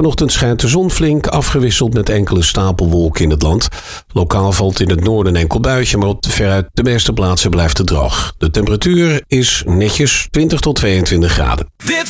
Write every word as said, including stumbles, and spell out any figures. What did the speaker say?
Vanochtend schijnt de zon flink, afgewisseld met enkele stapelwolken in het land. Lokaal valt in het noorden een enkel buitje, maar op de veruit de meeste plaatsen blijft het droog. De temperatuur is netjes twintig tot tweeëntwintig graden. Dit